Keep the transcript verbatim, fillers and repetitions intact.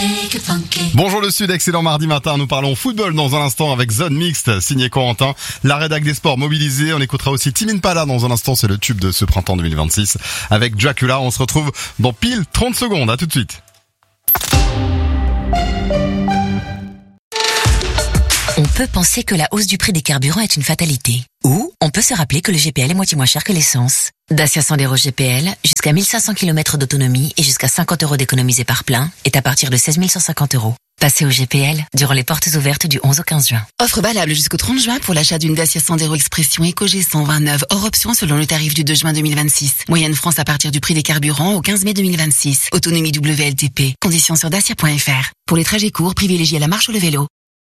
make it funky. Bonjour le Sud, excellent mardi matin. Nous parlons football dans un instant avec Zone Mixte, signé Corentin. La rédac des sports mobilisée. On écoutera aussi Tame Impala dans un instant. C'est le tube de ce printemps deux mille vingt-six avec Dracula. On se retrouve dans pile trente secondes. À tout de suite. On peut penser que la hausse du prix des carburants est une fatalité. Ou on peut se rappeler que le G P L est moitié moins cher que l'essence. Dacia Sandero G P L, jusqu'à mille cinq cents kilomètres d'autonomie et jusqu'à cinquante euros d'économisés par plein, est à partir de seize mille cent cinquante euros. Passez au G P L durant les portes ouvertes du onze au quinze juin. Offre valable jusqu'au trente juin pour l'achat d'une Dacia Sandero Expression Eco G cent vingt-neuf hors option selon le tarif du deux juin deux mille vingt-six. Moyenne France à partir du prix des carburants au quinze mai deux mille vingt-six. Autonomie W L T P. Conditions sur dacia point f r. Pour les trajets courts, privilégiez la marche ou le vélo.